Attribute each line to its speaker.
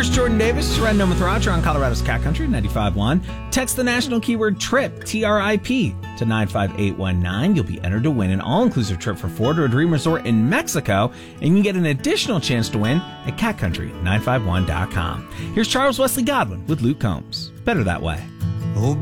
Speaker 1: Here's Jordan Davis, riding home with Roger on Colorado's Cat Country 95.1. Text the national keyword TRIP, T-R-I-P, to 95819. You'll be entered to win an all-inclusive trip for 4 to a dream resort in Mexico, and you can get an additional chance to win at catcountry951.com. Here's Charles Wesley Godwin with Luke Combs. Better That Way.
Speaker 2: Oh,